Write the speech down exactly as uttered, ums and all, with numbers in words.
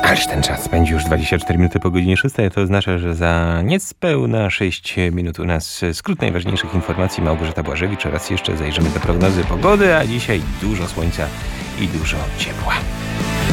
Ależ ten czas spędzi już dwadzieścia cztery minuty po godzinie szóstej, to oznacza, że za niespełna sześć minut u nas skrót najważniejszych informacji. Małgorzata Błażewicz oraz jeszcze zajrzymy do prognozy pogody, a dzisiaj dużo słońca i dużo ciepła.